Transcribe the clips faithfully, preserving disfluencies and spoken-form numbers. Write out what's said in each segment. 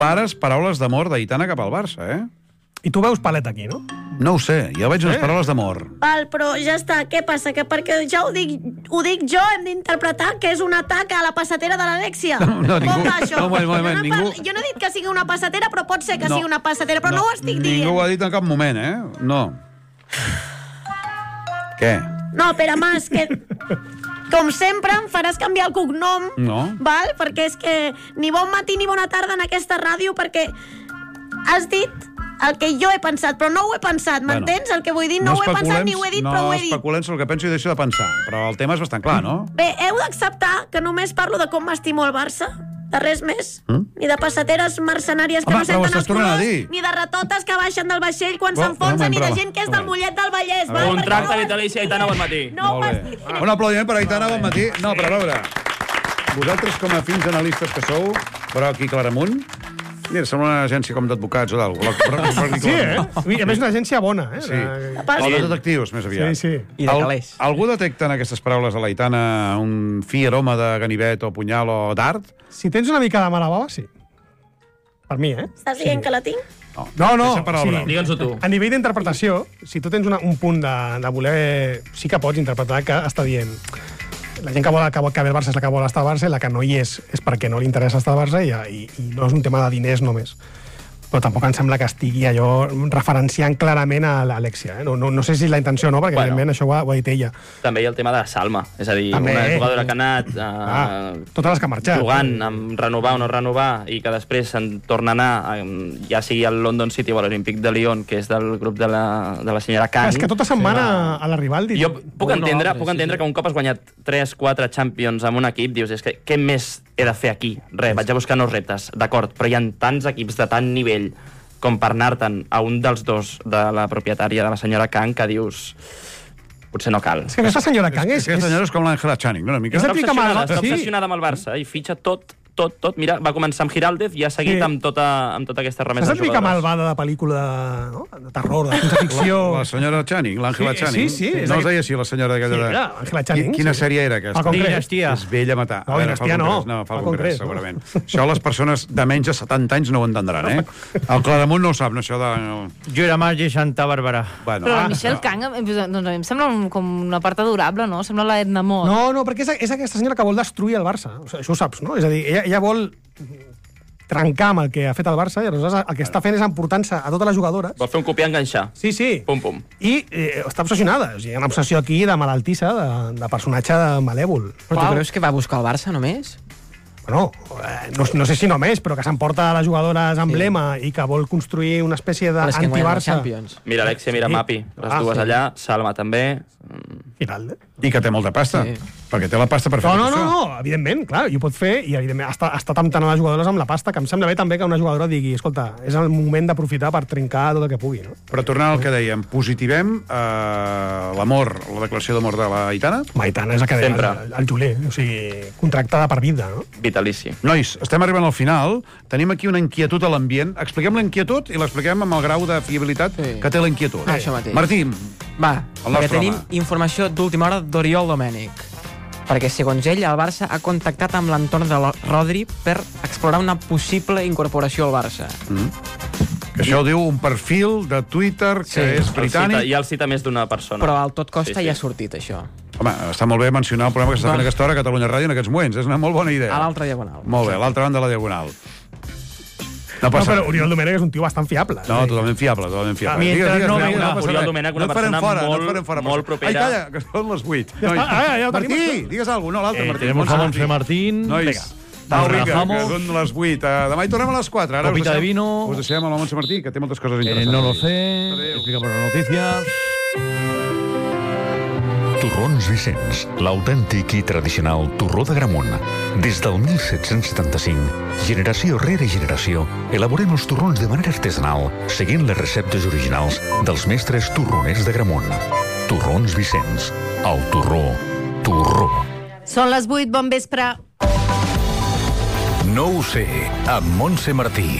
pares paraules d'amor d'Aitana cap al Barça, eh? I tu veus palet aquí, no? No ho sé, jo veig unes Eh? paraules d'amor. Val, però ja està. Què passa? Que perquè ja ho dic, ho dic jo, hem d'interpretar que és un atac a la passatera de l'Alexia. No, no, Com ningú- va això? no, moment, moment, jo, no ningú- parlo- jo no he dit que sigui una passatera, però pot ser que No. sigui una passatera, però no, no ho estic dient. Ningú ho ha dit en cap moment, eh? No. Què? No, Pere Mas, que com sempre em faràs canviar el cognom, No. val? Perquè és que ni bon matí ni bona tarda en aquesta ràdio, perquè has dit el que jo he pensat, però no ho he pensat, m'entens? Bueno, el que vull dir, no, ho he pensat ni ho he dit, no però ho he dit. especulem sobre el que penso i deixo de pensar, però el tema és bastant clar, no? Bé, heu d'acceptar que només parlo de com m'estimo el Barça, de res més, Mm? ni de passateres mercenàries que Home, no però ho senten estàs els tornant a colors, dir. ni de ratotes que baixen del vaixell quan Bon, s'enfonsen, un ni de moment, gent que és un del moment. Mollet del Vallès, A val? veure. Perquè Contracte no- vitalici Aitana Bonmatí. No ho Molt vas bé. dir. Un aplaudiment per Aitana, bon matí. No, però a veure, vosaltres com a fins analistes que sou, però aquí Claramunt, mira, sembla una agència com d'advocats o d'alguna cosa. Sí, eh? I a més, una agència bona, eh? Sí. De- Pas- O de detectius, més aviat. Sí, sí. I de calés. Al, algú detecta en aquestes paraules de l'Aitana un fi aroma de ganivet o punyal o d'art? Si tens una mica de mala bava, sí. Per mi, eh? Estàs dient que la tinc? No, no. Deixa parar el brau. Digue'ns-ho tu. A nivell d'interpretació, si tu tens una, un punt de, de voler... Sí que pots interpretar que està dient... La gent que vol que, vol que ve al Barça és la que vol estar al Barça i la que no hi és és perquè no li interessa estar al Barça i, i, i no és un tema de diners només. Però tampoc em sembla que estigui allò referenciant clarament a l'Alexia. Eh? No, no, no sé si és la intenció o no, perquè Bueno. evidentment això ho ha, ho ha dit ella. També hi ha el tema de Salma, és a dir, També. una jugadora que ha anat eh, Ah, totes les que han marxat. jugant amb renovar o no renovar i que després se'n torna a anar, eh, ja sigui al London City o a l'Olímpic de Lyon, que és del grup de la, de la senyora Kang. És que tota setmana a la Rivaldi... Jo puc entendre, puc entendre que un cop has guanyat tres quatre Champions amb un equip, dius, és que què més he de fer aquí? Res, vaig a buscar nous reptes, d'acord, però hi ha tants equips de tant nivell com per anar-te'n a un dels dos de la propietària de la senyora Kang que dius, potser no cal. És que aquesta senyora Kang és... Aquesta senyora és com l'Àngela Channing, no? Una mica. És Està el pica obsessionada, mal, està sí. obsessionada amb el Barça i fitxa tot, tot, tot. Mira, va començar amb Giraldez i ha seguit Sí. amb, tota, amb tota aquesta remesa Saps de el pica jugadores. malvada de pel·lícula no? de terror, de ciència ficció... La, la senyora Channing, l'Àngela Sí, Channing. sí, sí, és No es aqu- deia així, la senyora aquella Sí, de... era Àngela Channing, Qui- Quina sí. sèrie era aquesta? Al Congrés. Dinastia. És vella a matar. No, A veure, Dinastia fa el no. Congrés. No, fa el Al Congrés, Congrés, no. segurament. Això les persones de menys de setanta anys no ho entendran, eh? El Claramunt no ho sap, no, això de... Jo era Marge Santa Bàrbara. Bueno, Però ah, la Michelle Kang, eh, doncs a mi em sembla un, com una part adorable, no? Sembla la Edna Mott. No, no, perquè és, és aquesta senyora que vol destruir el Barça. O sigui, això ho saps, no? És a dir, ella, ella vol trencar amb el que ha fet el Barça i aleshores el que està fent és emportant-se a totes les jugadores. Vol fer un copiar enganxar. Sí, sí. Pum, pum. I eh, està obsessionada. O sigui, hi ha una obsessió aquí de malaltissa, de, de personatge malèvol. Però tu creus que va buscar el Barça només? Bueno, eh, no, no sé si només, però que s'emporta a les jugadores emblema i que vol construir una espècie Però és que guanya la d'anti-Barça. Champions. Mira Alexia, mira Sí. Mapi, les Ah, dues sí. allà, Salma també. Giralde. I que té molta pasta. Sí. Perquè té la pasta per fer No, no, tot no, això. no, evidentment, clar, i ho pot fer, i evidentment està, està temptant a les jugadores amb la pasta, que em sembla bé també que una jugadora digui, escolta, és el moment d'aprofitar per trincar tot el que pugui, no? Però tornant al que dèiem, positivem eh, l'amor, la declaració d'amor de la Aitana? Maitana és el que deia Sempre. el, el Juler, o sigui, contractada per vida, no? Vitalici. Nois, estem arribant al final. Tenim aquí una inquietud a l'ambient. Expliquem la inquietud i l'expliquem amb el grau de fiabilitat Sí. que té la inquietud. Ah, això mateix. Martí, Va, El perquè nostre tenim home. informació d'última hora d'Oriol Domènech. Perquè, segons ell, el Barça ha contactat amb l'entorn de la Rodri per explorar una possible incorporació al Barça. que això ho diu un perfil de Twitter que Sí. és El cita, britànic. ja el cita més d'una persona. Però al tot costa Sí, sí. ja ha sortit, això. Home, està molt bé mencionar el programa que s'està Va. fent a aquesta hora a Catalunya Ràdio en aquests moments. És una molt bona idea. A l'altra diagonal. Molt bé, a l'altra banda de la diagonal. No No, passa però res. Oriol Domènech és un tio bastant fiable. No, totalment fiable, totalment fiable. Mientras Digues, no digues, venga no passa Oriol res. Domènech, No una et farem persona fora, no molt- et farem fora. molt propera. Ai, calla, que són les vuit. Ja està, ah, ja ho tenim, Martí, això. digues alguna cosa. No, l'altre, Eh, Martí. tenemos a Monse Martín. Nois, Venga. Au, Nos vinga, relajamos. que són les vuit. Uh, demà hi tornem a les quatre. Ara us Copita de deixem- vino. Us deixem amb la Montse Martí, que té moltes coses Eh, interessants. no lo a dir. sé. Adéu. Explicamos las noticias. Torrons Vicenç, l'autèntic i tradicional torró d'Agramunt. Des del mil set-cents setanta-cinc, generació rere generació, elaborem els torrons de manera artesanal, seguint les receptes originals dels mestres torroners d'Agramunt. Torrons Vicenç, el torró, torró. Són les vuit, bon vespre. No ho sé, amb Montse Martí.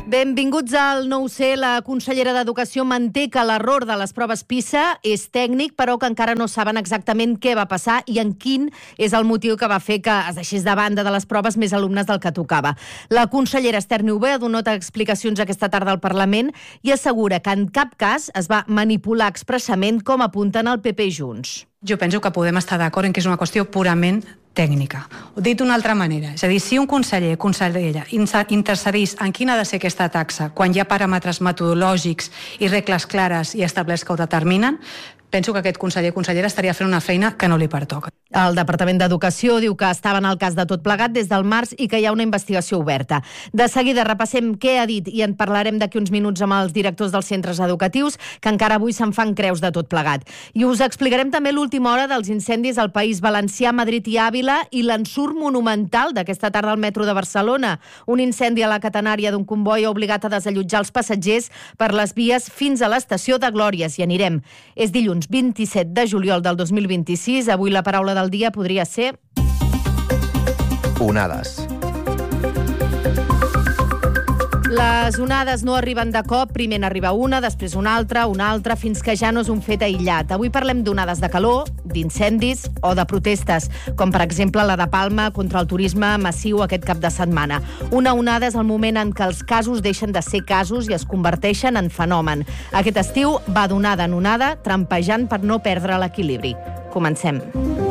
Benvinguts al nou C. La consellera d'Educació manté que l'error de les proves PISA és tècnic, però que encara no saben exactament què va passar i en quin és el motiu que va fer que es deixés de banda de les proves més alumnes del que tocava. La consellera Esther Niubé ha donat explicacions aquesta tarda al Parlament i assegura que en cap cas es va manipular expressament com apunten el P P i Junts. Jo penso que podem estar d'acord en que és una qüestió purament tècnica. Ho dit d'una altra manera. És a dir, si un conseller, consellera, intercedís en quina ha de ser aquesta taxa quan hi ha paràmetres metodològics i regles clares i establerts que ho determinen, penso que aquest conseller o consellera estaria fent una feina que no li pertoca. El Departament d'Educació diu que estaven al cas de tot plegat des del març i que hi ha una investigació oberta. De seguida repassem què ha dit i en parlarem d'aquí uns minuts amb els directors dels centres educatius que encara avui se'n fan creus de tot plegat. I us explicarem també l'última hora dels incendis al País Valencià, Madrid i Àvila i l'ensurt monumental d'aquesta tarda al metro de Barcelona. Un incendi a la catenària d'un comboi ha obligat a desallotjar els passatgers per les vies fins a l'estació de Glòries. I anirem. És dilluns vint-i-set de juliol del dos mil vint-i-sis. Avui la paraula del dia podria ser... Onades. Les onades no arriben de cop, primer n'arriba una, després una altra, una altra, fins que ja no és un fet aïllat. Avui parlem d'onades de calor, d'incendis o de protestes, com per exemple la de Palma contra el turisme massiu aquest cap de setmana. Una onada és el moment en què els casos deixen de ser casos i es converteixen en fenomen. Aquest estiu va d'onada en onada, trampejant per no perdre l'equilibri. Comencem.